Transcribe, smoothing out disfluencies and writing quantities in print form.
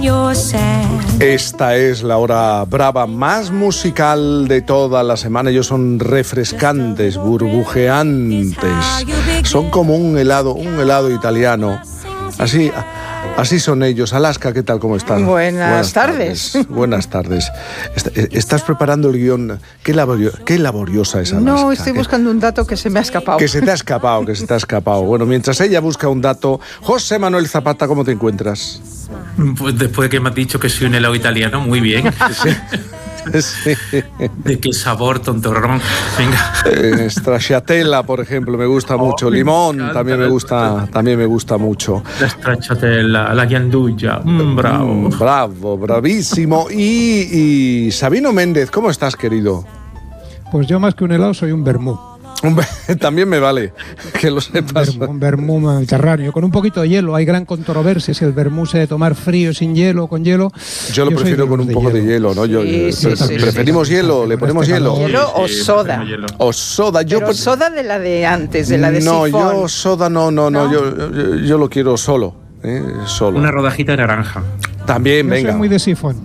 Esta es la hora brava más musical de toda la semana. Ellos son refrescantes, burbujeantes. Son como un helado italiano. Así son ellos. Alaska, ¿qué tal? ¿Cómo estás? Buenas tardes. Buenas tardes. ¿Estás preparando el guión? Qué laboriosa es Alaska. No, estoy buscando un dato que se me ha escapado. Que se te ha escapado. Bueno, mientras ella busca un dato, José Manuel Zapata, ¿cómo te encuentras? Pues después de que me has dicho que soy un helado italiano, muy bien. Sí. ¿De qué sabor, tontorrón? Venga. Stracciatella, por ejemplo, me gusta mucho. Limón también me gusta mucho. La stracciatella, la ghianduja. Bravo. Bravísimo. Y Sabino Méndez, ¿cómo estás, querido? Pues yo más que un helado soy un vermú. También me vale, que lo sepas. Un vermú mediterráneo, con un poquito de hielo. Hay gran controversia si el vermú se debe tomar frío, sin hielo, con hielo. Yo lo prefiero con un poco de hielo, ¿no? Preferimos hielo, le ponemos hielo. ¿Hielo o soda? O soda. Pero soda de la de antes, de la de sifón. No, yo soda no. Yo lo quiero solo. Solo. Una rodajita de naranja. También, Yo venga. soy muy de sifón.